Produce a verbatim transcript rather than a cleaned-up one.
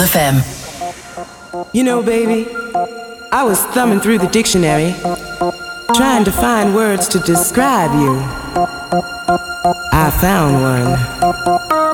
F M. You know, baby, I was thumbing through the dictionary, trying to find words to describe you. I found one.